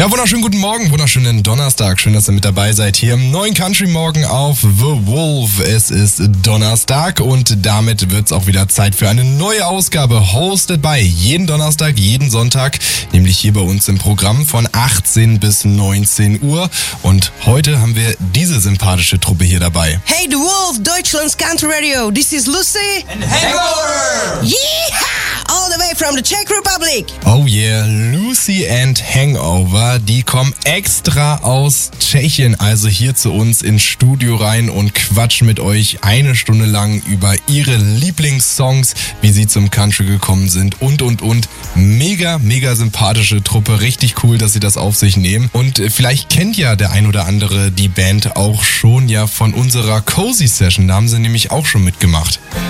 Ja, wunderschönen guten Morgen, wunderschönen Donnerstag. Schön, dass ihr mit dabei seid hier im neuen Country Morgen auf The Wolf. Es ist Donnerstag und damit wird's auch wieder Zeit für eine neue Ausgabe. Hosted by jeden Donnerstag, jeden Sonntag, nämlich hier bei uns im Programm von 18 bis 19 Uhr. Und heute haben wir diese sympathische Truppe hier dabei. Hey, The Wolf, Deutschland's Country Radio. This is Lucy. And Hangover! Yeehaw! All the way from the Czech Republic. Oh yeah, Lucy and Hangover, die kommen extra aus Tschechien, also hier zu uns ins Studio rein und quatschen mit euch eine Stunde lang über ihre Lieblingssongs, wie sie zum Country gekommen sind und. Mega sympathische Truppe, richtig cool, dass sie das auf sich nehmen. Und vielleicht kennt ja der ein oder andere die Band auch schon ja von unserer Cozy Session, da haben sie nämlich auch schon mitgemacht.